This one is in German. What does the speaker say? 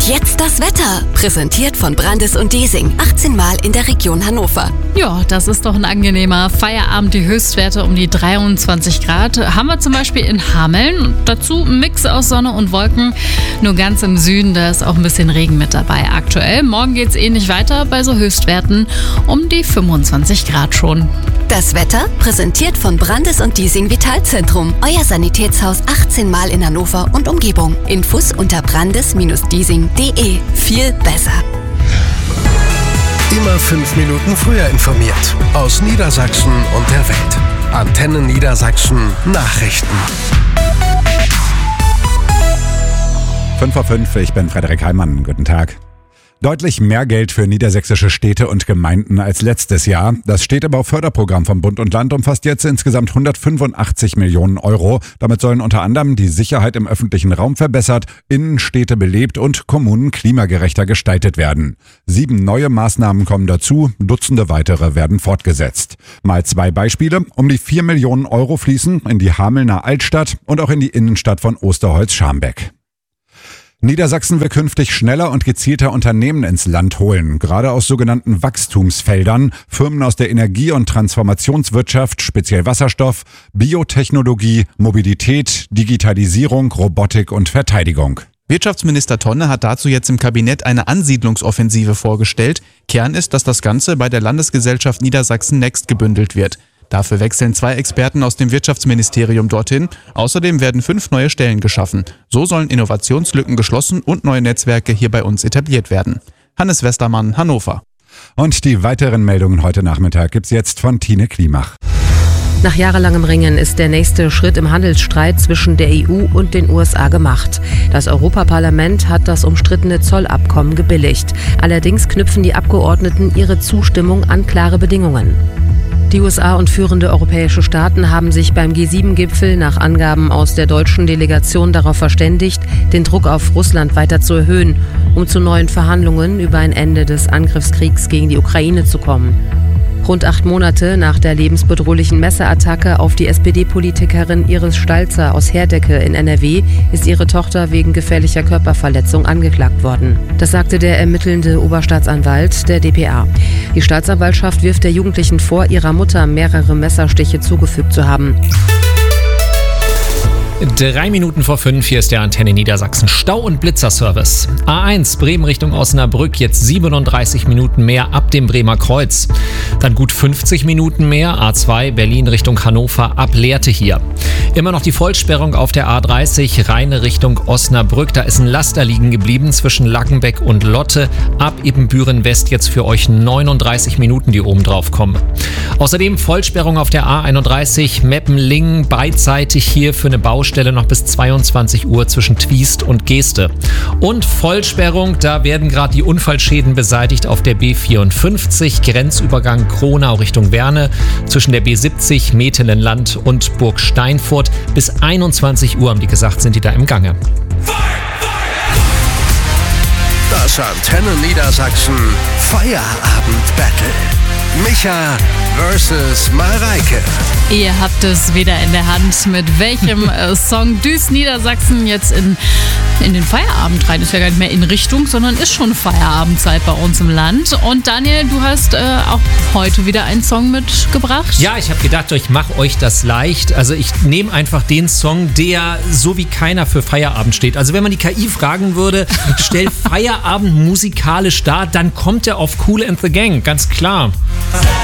Und jetzt das Wetter, präsentiert von Brandis und Diesing, 18 Mal in der Region Hannover. Ja, das ist doch ein angenehmer Feierabend. Die Höchstwerte um die 23 Grad haben wir zum Beispiel in Hameln. Dazu ein Mix aus Sonne und Wolken. Nur ganz im Süden, da ist auch ein bisschen Regen mit dabei aktuell. Morgen geht's ähnlich weiter bei so Höchstwerten um die 25 Grad schon. Das Wetter, präsentiert von Brandis und Diesing Vitalzentrum. Euer Sanitätshaus 18 Mal in Hannover und Umgebung. Infos unter brandis-diesing.de. Viel besser. Immer 5 Minuten früher informiert. Aus Niedersachsen und der Welt. Antenne Niedersachsen Nachrichten. 5:05 Uhr, ich bin Frederik Heimann. Guten Tag. Deutlich mehr Geld für niedersächsische Städte und Gemeinden als letztes Jahr. Das Städtebauförderprogramm von Bund und Land umfasst jetzt insgesamt 185 Millionen Euro. Damit sollen unter anderem die Sicherheit im öffentlichen Raum verbessert, Innenstädte belebt und Kommunen klimagerechter gestaltet werden. 7 neue Maßnahmen kommen dazu, Dutzende weitere werden fortgesetzt. Mal 2 Beispiele. Um die 4 Millionen Euro fließen in die Hamelner Altstadt und auch in die Innenstadt von Osterholz-Scharmbeck. Niedersachsen will künftig schneller und gezielter Unternehmen ins Land holen, gerade aus sogenannten Wachstumsfeldern, Firmen aus der Energie- und Transformationswirtschaft, speziell Wasserstoff, Biotechnologie, Mobilität, Digitalisierung, Robotik und Verteidigung. Wirtschaftsminister Tonne hat dazu jetzt im Kabinett eine Ansiedlungsoffensive vorgestellt. Kern ist, dass das Ganze bei der Landesgesellschaft Niedersachsen Next gebündelt wird. Dafür wechseln 2 Experten aus dem Wirtschaftsministerium dorthin. Außerdem werden 5 neue Stellen geschaffen. So sollen Innovationslücken geschlossen und neue Netzwerke hier bei uns etabliert werden. Hannes Westermann, Hannover. Und die weiteren Meldungen heute Nachmittag gibt's jetzt von Tine Klimach. Nach jahrelangem Ringen ist der nächste Schritt im Handelsstreit zwischen der EU und den USA gemacht. Das Europaparlament hat das umstrittene Zollabkommen gebilligt. Allerdings knüpfen die Abgeordneten ihre Zustimmung an klare Bedingungen. Die USA und führende europäische Staaten haben sich beim G7-Gipfel nach Angaben aus der deutschen Delegation darauf verständigt, den Druck auf Russland weiter zu erhöhen, um zu neuen Verhandlungen über ein Ende des Angriffskriegs gegen die Ukraine zu kommen. Rund 8 Monate nach der lebensbedrohlichen Messerattacke auf die SPD-Politikerin Iris Stalzer aus Herdecke in NRW ist ihre Tochter wegen gefährlicher Körperverletzung angeklagt worden. Das sagte der ermittelnde Oberstaatsanwalt der dpa. Die Staatsanwaltschaft wirft der Jugendlichen vor, ihrer Mutter mehrere Messerstiche zugefügt zu haben. 3 Minuten vor 5, hier ist der Antenne Niedersachsen Stau- und Blitzerservice. A1 Bremen Richtung Osnabrück, jetzt 37 Minuten mehr ab dem Bremer Kreuz. Dann gut 50 Minuten mehr, A2 Berlin Richtung Hannover ab Lehrte hier. Immer noch die Vollsperrung auf der A30 Rheine Richtung Osnabrück. Da ist ein Laster liegen geblieben zwischen Lackenbeck und Lotte. Ab Ibbenbüren West jetzt für euch 39 Minuten, die oben drauf kommen. Außerdem Vollsperrung auf der A31 Meppen-Lingen, beidseitig hier für eine Baustelle noch bis 22 Uhr zwischen Twiest und Geeste. Und Vollsperrung, da werden gerade die Unfallschäden beseitigt auf der B54, Grenzübergang Kronau Richtung Werne, zwischen der B70 Metelenland und Burg Steinfurt. Bis 21 Uhr, haben die gesagt, sind die da im Gange. Das Antenne Niedersachsen Feierabend-Battle. Micha versus Mareike. Ihr habt es wieder in der Hand, mit welchem Song düst Niedersachsen jetzt in den Feierabend rein. Ist ja gar nicht mehr in Richtung, sondern ist schon Feierabendzeit bei uns im Land. Und Daniel, du hast auch heute wieder einen Song mitgebracht. Ja, ich habe gedacht, ich mache euch das leicht. Also ich nehme einfach den Song, der so wie keiner für Feierabend steht. Also wenn man die KI fragen würde, stell Feierabend musikalisch dar, dann kommt er auf Kool and the Gang, ganz klar.